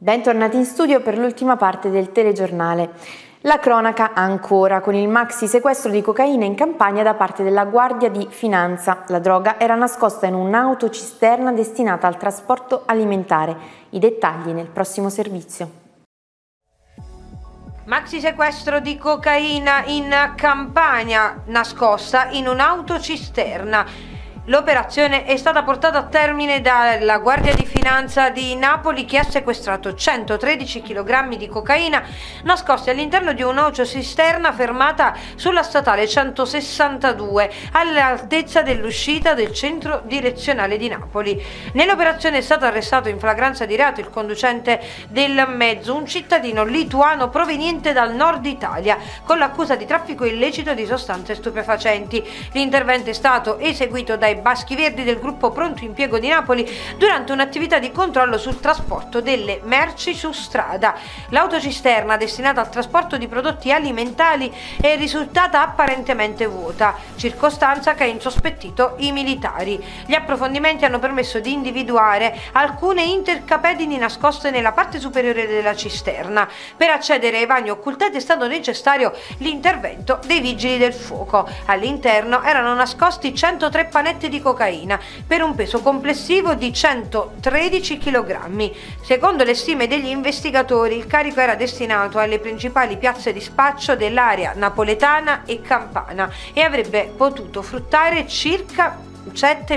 Bentornati in studio per l'ultima parte del telegiornale. La cronaca ancora, con il maxi sequestro di cocaina in Campania da parte della Guardia di Finanza. La droga era nascosta in un'autocisterna destinata al trasporto alimentare. I dettagli nel prossimo servizio. Maxi sequestro di cocaina in Campania, nascosta in un'autocisterna. L'operazione è stata portata a termine dalla Guardia di Finanza di Napoli, che ha sequestrato 113 kg di cocaina nascosti all'interno di un'autocisterna fermata sulla statale 162 all'altezza dell'uscita del centro direzionale di Napoli. Nell'operazione è stato arrestato in flagranza di reato il conducente del mezzo, un cittadino lituano proveniente dal nord Italia, con l'accusa di traffico illecito di sostanze stupefacenti. L'intervento è stato eseguito dai Baschi Verdi del gruppo Pronto Impiego di Napoli durante un'attività di controllo sul trasporto delle merci su strada. L'autocisterna, destinata al trasporto di prodotti alimentari, è risultata apparentemente vuota, circostanza che ha insospettito i militari. Gli approfondimenti hanno permesso di individuare alcune intercapedini nascoste nella parte superiore della cisterna. Per accedere ai vani occultati è stato necessario l'intervento dei vigili del fuoco. All'interno erano nascosti 103 panette di cocaina per un peso complessivo di 113 kg. Secondo le stime degli investigatori, il carico era destinato alle principali piazze di spaccio dell'area napoletana e campana e avrebbe potuto fruttare circa 7